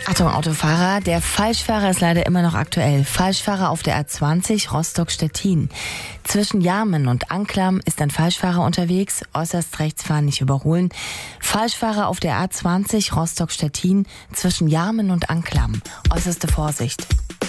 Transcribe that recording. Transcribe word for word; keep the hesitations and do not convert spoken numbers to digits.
Achtung, Autofahrer, der Falschfahrer ist leider immer noch aktuell. Falschfahrer auf der A zwanzig Rostock-Stettin. Zwischen Jarmen und Anklam ist ein Falschfahrer unterwegs, äußerst rechts fahren, nicht überholen. Falschfahrer auf der A zwanzig Rostock-Stettin zwischen Jarmen und Anklam. Äußerste Vorsicht.